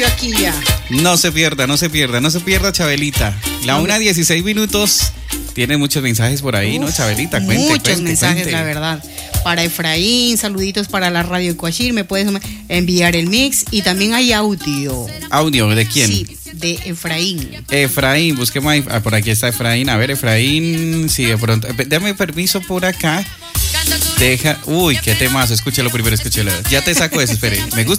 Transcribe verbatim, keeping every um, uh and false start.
Aquí ya. No se pierda, no se pierda, no se pierda, Chabelita. La una dieciséis minutos. Tiene muchos mensajes por ahí, Uf, ¿no, Chabelita? Cuente, muchos cuente, mensajes, cuente. La verdad. Para Efraín, saluditos para la radio de Coachir. Me puedes enviar el mix. Y también hay audio. ¿Audio de quién? Sí, de Efraín. Efraín, busquemos ahí. Ah, por aquí está Efraín. A ver, Efraín. Sí, de pronto. Dame permiso por acá. Deja. Uy, qué temazo. Escúchalo primero, escúchalo. Ya te saco eso, espere. Me gusta.